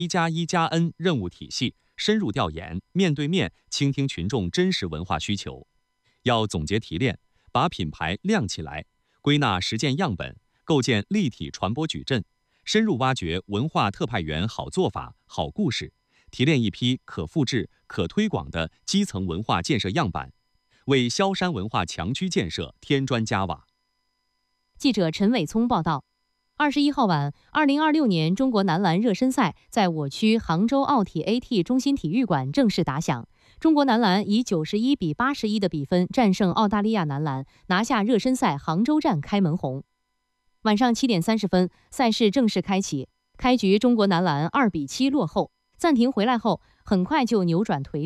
1+1+N 任务体系，深入调研，面对面倾听群众真实文化需求。要总结提炼，把品牌亮起来，归纳实践样本，构建立体传播矩阵，深入挖掘文化特派员好做法、好故事，提炼一批可复制、可推广的基层文化建设样板，为萧山文化强区建设添砖加瓦。 记者陈伟聪报道。21号晚，2026年中国男篮热身赛在我区杭州奥体 AT 中心体育馆正式打响。中国男篮以91比81的比分战胜澳大利亚男篮，拿下热身赛杭州站开门红。晚上7点30分，赛事正式开启。开局中国男篮2比7落后，暂停回来后，很快就扭转颓势。